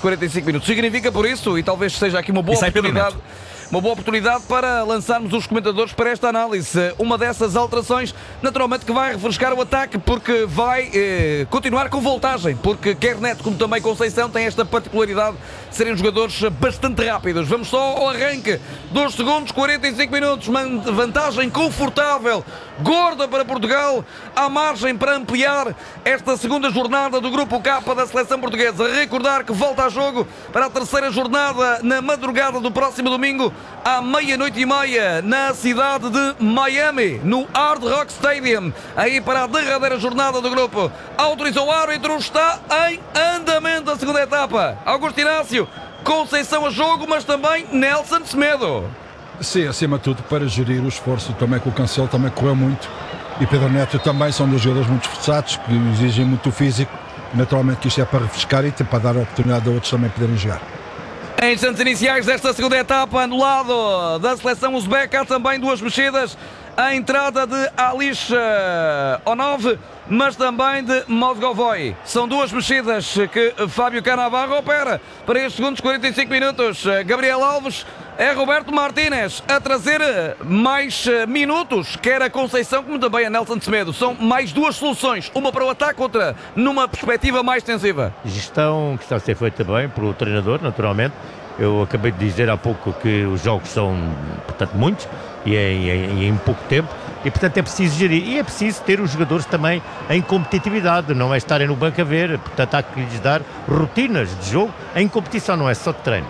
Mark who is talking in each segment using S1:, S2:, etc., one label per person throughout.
S1: 45 minutos. Significa por isso, e talvez seja aqui uma boa oportunidade para lançarmos os comentadores para esta análise. Uma dessas alterações, naturalmente, que vai refrescar o ataque, porque vai continuar com voltagem, porque quer Neto como também Conceição tem esta particularidade de serem jogadores bastante rápidos. Vamos só ao arranque dos segundos, 45 minutos, vantagem confortável, gorda para Portugal, há margem para ampliar esta segunda jornada do Grupo K da seleção portuguesa. Recordar que volta a jogo para a terceira jornada na madrugada do próximo domingo, à 00:30, na cidade de Miami, no Hard Rock Stadium, aí para a derradeira jornada do grupo. Autorizou o árbitro, está em andamento a segunda etapa. Augusto Inácio, Conceição a jogo, mas também Nelson Semedo.
S2: Sim, acima de tudo para gerir o esforço, também com o Cancelo também correu muito, e Pedro Neto também, são dois jogadores muito esforçados, que exigem muito físico. Naturalmente que isto é para refrescar e para dar a oportunidade a outros também poderem jogar.
S1: Em instantes iniciais desta segunda etapa, no lado da seleção uzbeca, há também duas mexidas. A entrada de Alish Onov, mas também de Mozgovoi. São duas mexidas que Fábio Cannavaro opera para estes segundos 45 minutos. Gabriel Alves é Roberto Martínez a trazer mais minutos, quer a Conceição como também a Nelson Semedo. São mais duas soluções, uma para o ataque, outra numa perspectiva mais defensiva.
S3: Gestão que está a ser feita bem pelo treinador, naturalmente. Eu acabei de dizer há pouco que os jogos são, portanto, muitos e em pouco tempo, e portanto é preciso gerir, e é preciso ter os jogadores também em competitividade, não é estarem no banco a ver, portanto há que lhes dar rotinas de jogo em competição, não é só de treino.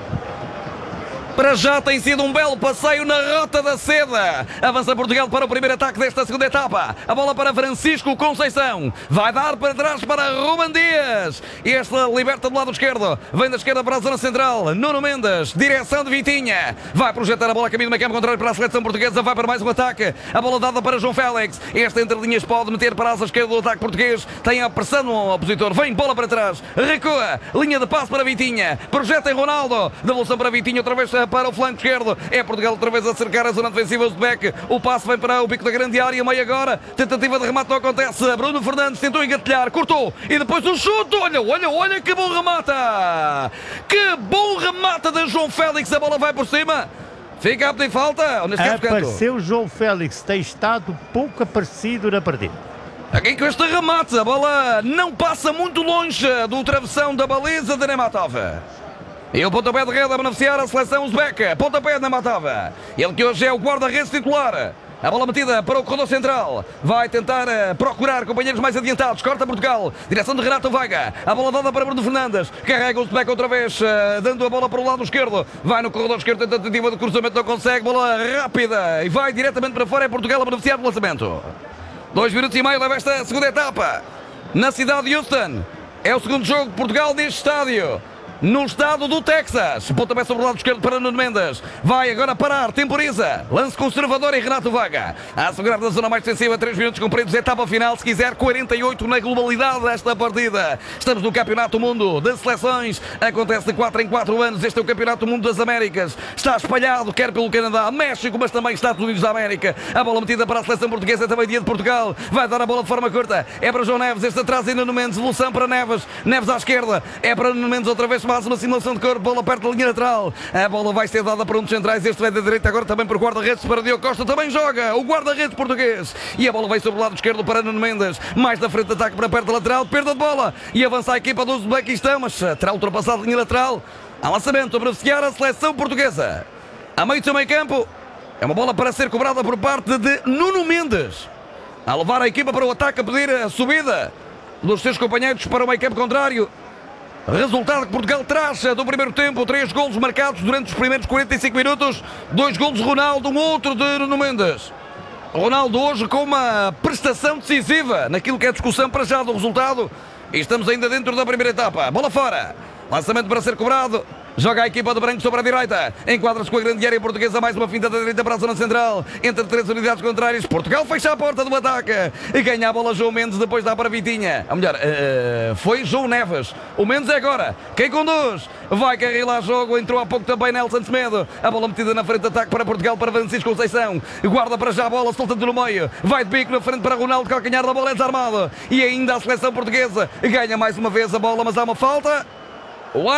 S1: Para já tem sido um belo passeio na Rota da Seda. Avança Portugal para o primeiro ataque desta segunda etapa. A bola para Francisco Conceição. Vai dar para trás para Ruben Dias. Este liberta do lado esquerdo. Vem da esquerda para a zona central. Nuno Mendes, direção de Vitinha. Vai projetar a bola a caminho do meio campo contrário para a seleção portuguesa. Vai para mais um ataque. A bola dada para João Félix. Este entre linhas pode meter para a asa esquerda do ataque português. Tem a pressão no opositor. Vem bola para trás. Recua. Linha de passe para Vitinha. Projeta em Ronaldo. Devolução para Vitinha outra vez para o flanco esquerdo. É Portugal outra vez a cercar a zona defensiva do Uzbek. O passe vem para o pico da grande área, meio agora. Tentativa de remate não acontece. Bruno Fernandes tentou engatilhar, cortou e depois o chute. Olha que bom remata! Que bom remata de João Félix. A bola vai por cima. Fica a pedir falta.
S3: Apareceu o João Félix, tem estado pouco aparecido na partida.
S1: Aqui com este remate, a bola não passa muito longe do travessão da baliza de Nematov. E o pontapé de rede a beneficiar a seleção uzbeca. Pontapé de Nematov. Ele que hoje é o guarda-redes titular. A bola metida para o corredor central. Vai tentar procurar companheiros mais adiantados. Corta Portugal. Direção de Renato Veiga. A bola dada para Bruno Fernandes. Carrega o Uzbek outra vez, dando a bola para o lado esquerdo. Vai no corredor esquerdo. Tentativa de cruzamento, não consegue. Bola rápida. E vai diretamente para fora. É Portugal a beneficiar do lançamento. 2 minutos e meio leva esta segunda etapa. Na cidade de Houston. É o segundo jogo de Portugal neste estádio. No estado do Texas. Pontapé sobre o lado esquerdo para Nuno Mendes. Vai agora parar, temporiza. Lance conservador em Renato Veiga. A assegurar da zona mais defensiva, 3 minutos cumpridos, etapa final, se quiser 48 na globalidade desta partida. Estamos no Campeonato do Mundo de Seleções. Acontece de 4 em 4 anos. Este é o Campeonato do Mundo das Américas. Está espalhado, quer pelo Canadá, México, mas também Estados Unidos da América. A bola metida para a seleção portuguesa, também dia de Portugal. Vai dar a bola de forma curta. É para João Neves, este atrás e Nuno Mendes. Evolução para Neves. Neves à esquerda. É para Nuno Mendes outra vez. Mais uma simulação de corpo, bola perto da linha lateral. A bola vai ser dada para um dos centrais. Este vai da direita agora também para o guarda-redes, para Diogo Costa. Também joga o guarda-redes português. E a bola vai sobre o lado esquerdo para Nuno Mendes. Mais da frente, ataque para perto da lateral. Perda de bola. E avança a equipa do Uzbequistão, mas terá ultrapassado a linha lateral. Há lançamento a beneficiar a seleção portuguesa. A meio do seu meio campo. É uma bola para ser cobrada por parte de Nuno Mendes. A levar a equipa para o ataque, a pedir a subida dos seus companheiros para o meio campo contrário. Resultado que Portugal traz do primeiro tempo, 3 golos marcados durante os primeiros 45 minutos, 2 golos de Ronaldo, um outro de Nuno Mendes. Ronaldo hoje com uma prestação decisiva naquilo que é a discussão para já do resultado, e estamos ainda dentro da primeira etapa. Bola fora, lançamento para ser cobrado. Joga a equipa de branco sobre a direita. Enquadra-se com a grande área portuguesa. Mais uma finta da direita para a zona central. Entre 3 unidades contrárias. Portugal fecha a porta do ataque. E ganha a bola João Mendes. Depois dá para Vitinha. Ou melhor, foi João Neves. O Mendes é agora quem conduz. Vai carrilar jogo. Entrou há pouco também Nelson Semedo. A bola metida na frente de ataque para Portugal. Para Francisco Conceição. Guarda para já a bola. Soltando no meio. Vai de bico na frente para Ronaldo. Calcanhar da bola é desarmado. E ainda a seleção portuguesa ganha mais uma vez a bola. Mas há uma falta.